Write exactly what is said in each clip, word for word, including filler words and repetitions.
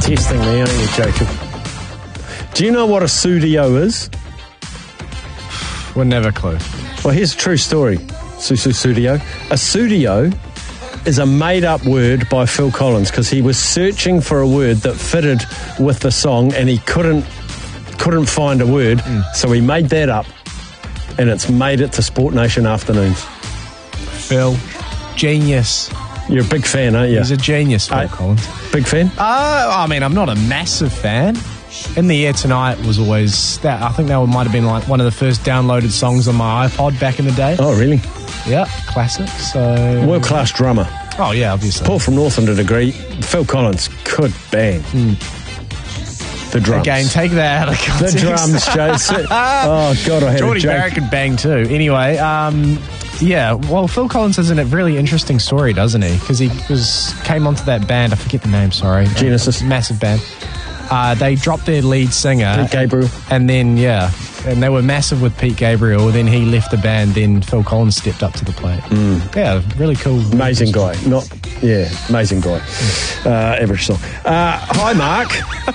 testing me, aren't you, Jacob? Do you know what a studio is? We'll never clue. Well, here's a true story. Susu studio. A studio is a made-up word by Phil Collins because he was searching for a word that fitted with the song and he couldn't couldn't find a word, mm. so he made that up, and it's made it to Sport Nation Afternoons. Phil, genius. You're a big fan, aren't you? He's a genius, Phil uh, Collins. Big fan? Uh, I mean, I'm not a massive fan. In the Air Tonight was always that. I think that might have been like one of the first downloaded songs on my iPod back in the day. Oh, really? Yeah, classic. So world-class drummer. Oh, yeah, obviously. Paul from Northland to a degree. Phil Collins could bang. Mm. The drums. Again, take that out of context. The drums, Jason. Oh, God, I had Geordie a joke. Barrett could bang too. Anyway, um, yeah, well, Phil Collins has a really interesting story, doesn't he? Because he was came onto that band, I forget the name, sorry. Genesis. Uh, massive band. Uh, they dropped their lead singer. Pete Gabriel. And then, yeah, and they were massive with Pete Gabriel. Then he left the band. Then Phil Collins stepped up to the plate. Mm. Yeah, really cool. Amazing guy. Not, yeah, amazing guy. Mm. Uh, average song. Uh, hi, Mark.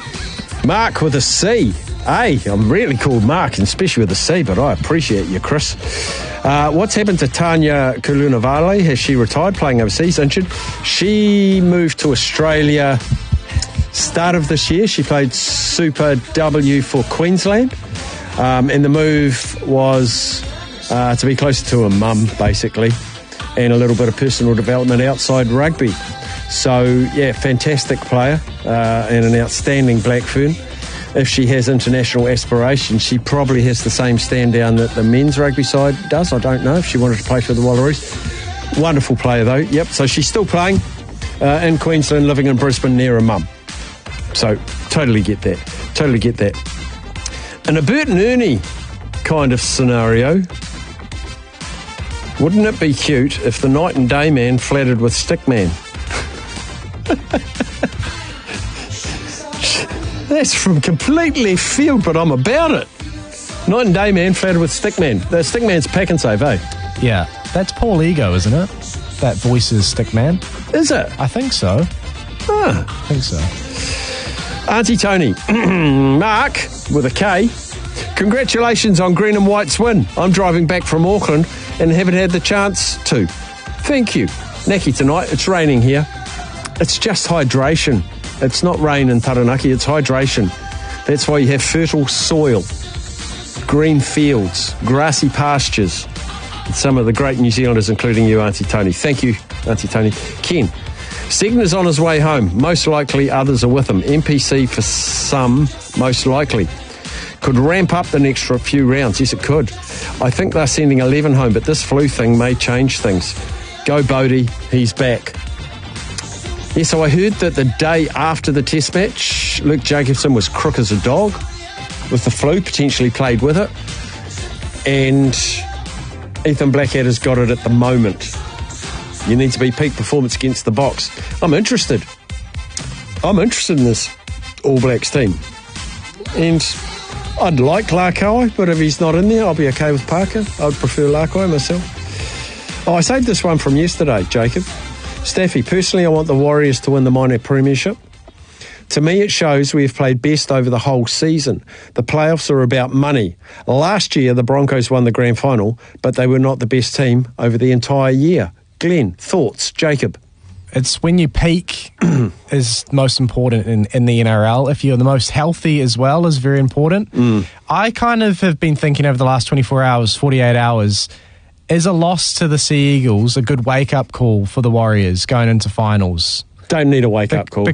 Mark with a C. Hey, I'm really called Mark, and especially with a C, but I appreciate you, Chris. Uh, what's happened to Tanya Kulunavale? Has she retired, playing overseas, injured? She moved to Australia start of this year. She played Super W for Queensland, um, and the move was uh, to be closer to her mum, basically, and a little bit of personal development outside rugby. So, yeah, fantastic player uh, and an outstanding black fern. If she has international aspirations, she probably has the same stand down that the men's rugby side does. I don't know if she wanted to play for the Wallaroos. Wonderful player, though. Yep, so she's still playing uh, in Queensland, living in Brisbane near her mum. So, totally get that. Totally get that. In a Bert and Ernie kind of scenario, wouldn't it be cute if the night and day man flattered with Stickman? That's from complete left field, but I'm about it. Night and day man flattered with Stickman. The Stickman's pack and save, eh? Yeah, that's Paul Ego, isn't it? That voices Stickman. Is it? I think so. Ah. I think so. Auntie Tony. Mark, with a K. Congratulations on Green and White's win. I'm driving back from Auckland and haven't had the chance to. Thank you. Naki tonight, it's raining here. It's just hydration. It's not rain in Taranaki, it's hydration. That's why you have fertile soil, green fields, grassy pastures, and some of the great New Zealanders, including you, Auntie Tony. Thank you, Auntie Tony. Ken, Stegner's on his way home. Most likely others are with him. N P C for some, most likely. Could ramp up the next few rounds. Yes, it could. I think they're sending eleven home, but this flu thing may change things. Go Bodie, he's back. Yeah, so I heard that the day after the test match, Luke Jacobson was crook as a dog with the flu, potentially played with it. And Ethan Blackadder's got it at the moment. You need to be peak performance against the Box. I'm interested. I'm interested in this All Blacks team. And I'd like Lakoi, but if he's not in there, I'll be okay with Parker. I'd prefer Lakoi myself. Oh, I saved this one from yesterday, Jacob. Staffy, personally, I want the Warriors to win the minor premiership. To me, it shows we have played best over the whole season. The playoffs are about money. Last year, the Broncos won the grand final, but they were not the best team over the entire year. Glenn, thoughts? Jacob? It's when you peak is most important in, in the N R L. If you're the most healthy as well is very important. Mm. I kind of have been thinking over the last twenty-four hours, forty-eight hours, is a loss to the Sea Eagles a good wake-up call for the Warriors going into finals? Don't need a wake-up call.